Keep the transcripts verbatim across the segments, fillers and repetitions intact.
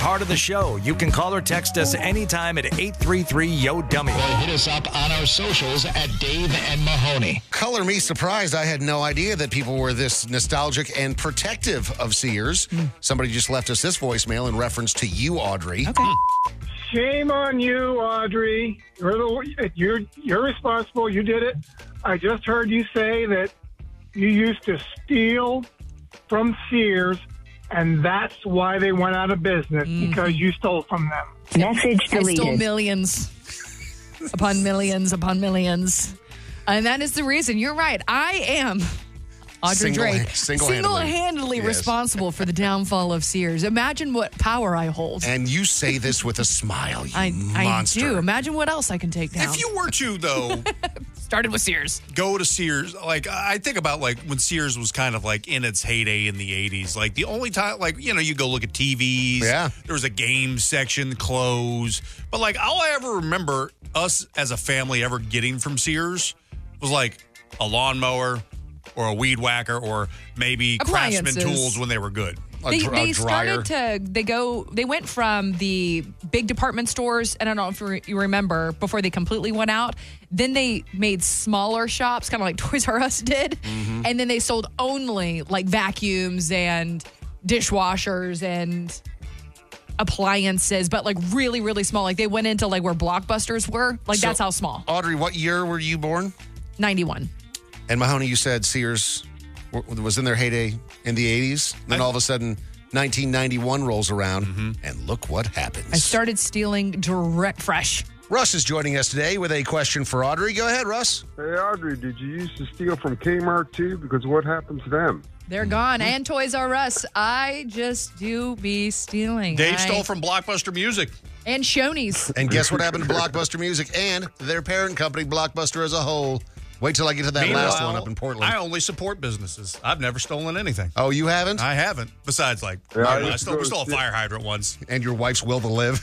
part of the show. You can call or text us anytime at eight three three, Y O, dummy. Or hit us up on our socials at Dave and Mahoney. Color me surprised. I had no idea that people were this nostalgic and protective of Sears. Mm. Somebody just left us this voicemail in reference to you, Audrey. Okay. Shame on you, Audrey. You're the you're you're responsible. You did it. I just heard you say that you used to steal from Sears, and that's why they went out of business, mm-hmm. because you stole from them. Message deleted. I stole millions upon millions upon millions. And that is the reason. You're right. I am Audrey Single, Drake, single-handedly, single-handedly yes. responsible for the downfall of Sears. Imagine what power I hold. And you say this with a smile, you I, monster. I do. Imagine what else I can take down. If you were to, though... Started with Sears. Go to Sears. Like, I think about, like, when Sears was kind of, like, in its heyday in the eighties. Like, the only time, like, you know, you go look at T Vs. Yeah. There was a game section, clothes. But, like, all I ever remember us as a family ever getting from Sears was, like, a lawnmower or a weed whacker or maybe Craftsman tools when they were good. They, dr- they started to, they go, they went from the big department stores, and I don't know if you, re- you remember, before they completely went out, then they made smaller shops, kind of like Toys R Us did, mm-hmm. and then they sold only like vacuums and dishwashers and appliances, but like really, really small. Like they went into like where Blockbusters were. Like So, that's how small. Audrey, what year were you born? ninety-one. And Mahoney, you said Sears was in their heyday in the eighties. Then all of a sudden, nineteen ninety-one rolls around, mm-hmm. and look what happens. I started stealing direct fresh. Russ is joining us today with a question for Audrey. Go ahead, Russ. Hey, Audrey, did you used to steal from Kmart, too? Because what happened to them? They're gone. And Toys R Us. I just do be stealing. Dave I... stole from Blockbuster Music. And Shoney's. And guess what happened to Blockbuster Music and their parent company, Blockbuster as a whole? Wait till I get to that Meanwhile, last one up in Portland. I only support businesses. I've never stolen anything. Oh, you haven't? I haven't. Besides, like, Yeah, I, I I stole, we stole a fire hydrant once. And your wife's will to live.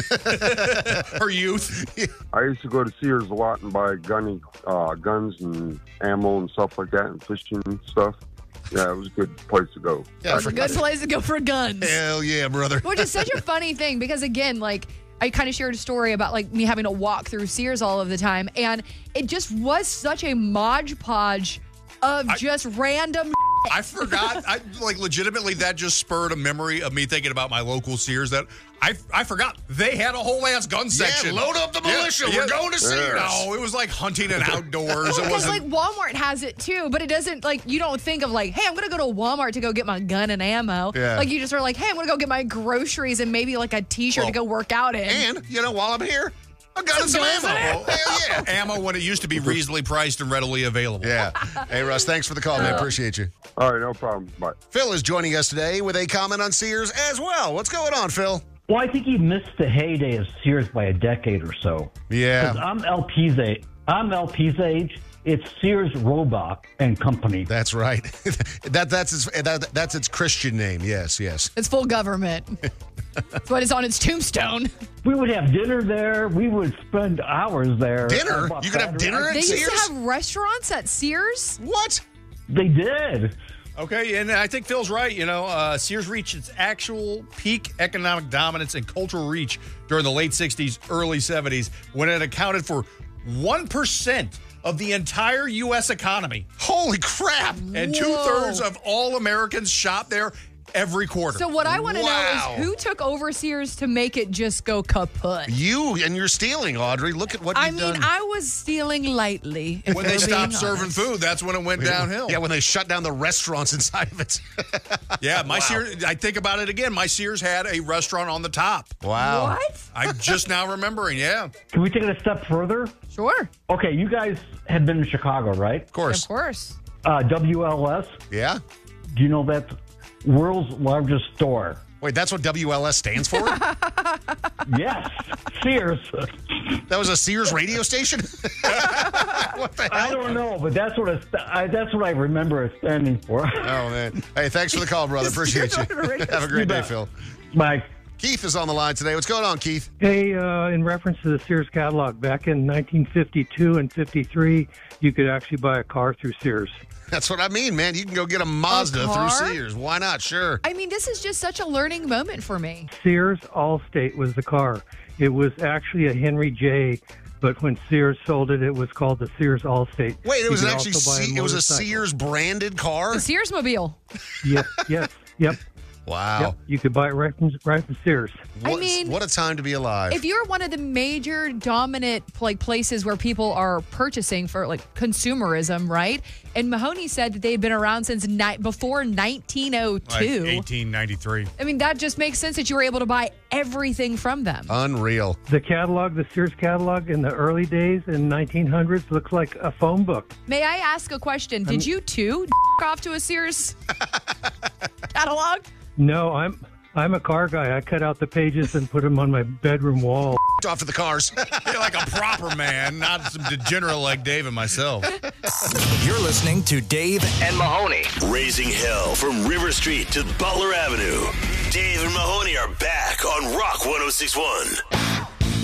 Her youth. I used to go to Sears a lot and buy gunny, uh, guns and ammo and stuff like that and fishing stuff. Yeah, it was a good place to go. Yeah, It's a good place to go for guns. Hell yeah, brother. Which is such a funny thing because, again, like, I kind of shared a story about, like, me having to walk through Sears all of the time. And it just was such a modge podge of I, just random I forgot. I like legitimately that just spurred a memory of me thinking about my local Sears that I I forgot they had a whole ass gun section. Yeah, load up the militia. Yeah, We're yeah. going to Sears. No, it was like hunting and outdoors. Well, it because, wasn't like, Walmart has it, too, but it doesn't, like, you don't think of, like, hey, I'm going to go to Walmart to go get my gun and ammo. Yeah. Like, you just are like, hey, I'm going to go get my groceries and maybe, like, a T-shirt Well, to go work out in. And, you know, while I'm here, I got some Some guns ammo. in Hell yeah. ammo when it used to be reasonably priced and readily available. Yeah. Hey, Russ, thanks for the call, man. Appreciate you. All right, no problem. Bye. Phil is joining us today with a comment on Sears as well. What's going on, Phil? Well, I think he missed the heyday of Sears by a decade or so. Yeah. Because I'm L P's age. I'm L P's age. It's Sears Roebuck and Company. That's right. that that's its that, that's its Christian name. Yes, yes. It's full government. That's what is on its tombstone. We would have dinner there. We would spend hours there. Dinner? You could have dinner at They Sears? used to have restaurants at Sears? What? They did. Okay, and I think Phil's right. You know, uh, Sears reached its actual peak economic dominance and cultural reach during the late sixties, early seventies, when it accounted for one percent of the entire U S economy. Holy crap. And two-thirds of all Americans shop there every quarter. So what I want to Wow. know is who took over Sears to make it just go kaput? You and you're stealing, Audrey. Look at what I you've mean, done. I was stealing lightly. if when we're they stopped being serving honest. food, that's when it went downhill. Yeah, when they shut down the restaurants inside of it. Yeah, my Wow. Sears, I think about it again. My Sears had a restaurant on the top. Wow. What? I'm just now remembering, yeah. Can we take it a step further? Sure. Okay, you guys have been in Chicago, right? Of course. Of course. Uh, W L S. Yeah? Do you know that's world's largest store? Wait, that's what W L S stands for? Yes, Sears. That was a Sears radio station? What the hell? I don't know, but that's what it's, I, that's what I remember it standing for. Oh, man. Hey, thanks for the call, brother. Appreciate you. Have a great day, Phil. Bye. Keith is on the line today. What's going on, Keith? Hey, uh, in reference to the Sears catalog, back in nineteen fifty-two and fifty-three, you could actually buy a car through Sears. That's what I mean, man. You can go get a Mazda A through car? Sears. Why not? Sure. I mean, this is just such a learning moment for me. Sears Allstate was the car. It was actually a Henry J., but when Sears sold it, it was called the Sears Allstate. Wait, it You was could actually also buy Se- it was a motorcycle. Sears branded car? The Sears Mobile. Yes, yes, yep. Wow. Yep. You could buy it right from, right from Sears. I What- mean- what a time to be alive. If you're one of the major dominant like places where people are purchasing for like consumerism, right? And Mahoney said that they had been around since ni- before nineteen oh Like two. eighteen ninety-three. I mean, that just makes sense that you were able to buy everything from them. Unreal. The catalog, the Sears catalog in the early days in nineteen hundreds looks like a phone book. May I ask a question? Did you too off to a Sears catalog? No, I'm I'm a car guy. I cut out the pages and put them on my bedroom wall. Off of the cars. You're like a proper man, not some degenerate like Dave and myself. You're listening to Dave And Mahoney. Raising hell from River Street to Butler Avenue. Dave and Mahoney are back on Rock one oh six point one.